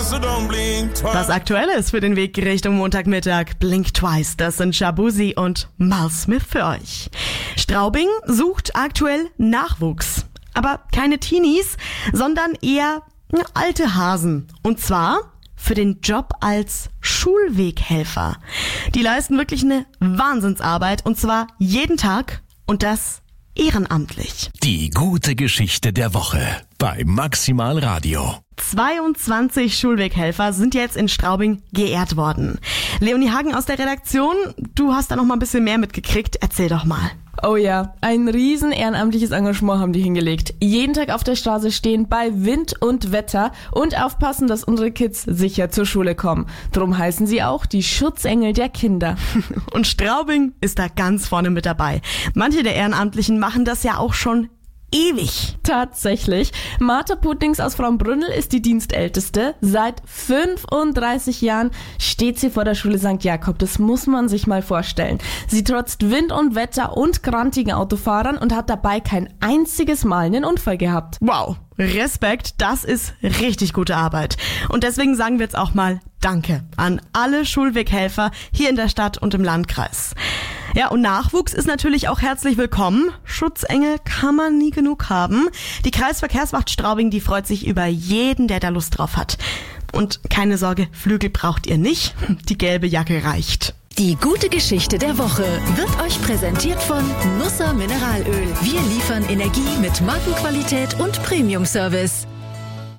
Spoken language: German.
so don't blink twice. Was aktuell ist für den Weg Richtung Montagmittag, Blink Twice, das sind Shabuzi und Mal Smith für euch. Straubing sucht aktuell Nachwuchs. Aber keine Teenies, sondern eher alte Hasen. Und zwar für den Job als Schulweghelfer. Die leisten wirklich eine Wahnsinnsarbeit und zwar jeden Tag und das ehrenamtlich. Die gute Geschichte der Woche bei Maximal Radio. 22 Schulweghelfer sind jetzt in Straubing geehrt worden. Leonie Hagen aus der Redaktion, du hast da noch mal ein bisschen mehr mitgekriegt. Erzähl doch mal. Oh ja, ein riesen ehrenamtliches Engagement haben die hingelegt. Jeden Tag auf der Straße stehen bei Wind und Wetter und aufpassen, dass unsere Kids sicher zur Schule kommen. Drum heißen sie auch die Schutzengel der Kinder. Und Straubing ist da ganz vorne mit dabei. Manche der Ehrenamtlichen machen das ja auch schon ewig. Tatsächlich. Martha Puttings aus Frauenbrünnel ist die Dienstälteste. Seit 35 Jahren steht sie vor der Schule St. Jakob. Das muss man sich mal vorstellen. Sie trotzt Wind und Wetter und grantigen Autofahrern und hat dabei kein einziges Mal einen Unfall gehabt. Wow, Respekt, das ist richtig gute Arbeit. Und deswegen sagen wir jetzt auch mal Danke an alle Schulweghelfer hier in der Stadt und im Landkreis. Ja, und Nachwuchs ist natürlich auch herzlich willkommen. Schutzengel kann man nie genug haben. Die Kreisverkehrswacht Straubing, die freut sich über jeden, der da Lust drauf hat. Und keine Sorge, Flügel braucht ihr nicht. Die gelbe Jacke reicht. Die gute Geschichte der Woche wird euch präsentiert von Nusser Mineralöl. Wir liefern Energie mit Markenqualität und Premium-Service.